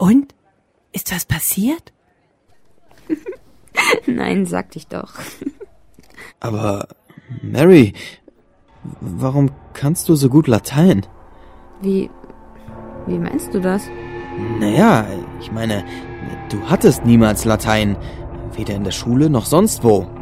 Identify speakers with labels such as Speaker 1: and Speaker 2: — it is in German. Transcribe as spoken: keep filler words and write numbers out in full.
Speaker 1: Und? Ist was passiert?
Speaker 2: Nein, sagte ich doch.
Speaker 3: Aber, Mary, warum kannst du so gut Latein?
Speaker 2: Wie, wie meinst du das?
Speaker 3: Naja, ich meine, du hattest niemals Latein, weder in der Schule noch sonst wo.